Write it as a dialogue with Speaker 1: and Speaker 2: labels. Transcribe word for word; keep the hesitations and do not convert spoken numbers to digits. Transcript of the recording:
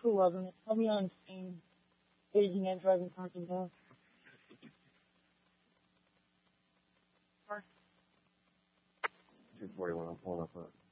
Speaker 1: two eleven. It's probably on Steam. Aging and driving content down.
Speaker 2: two forty-one, I'm pulling up a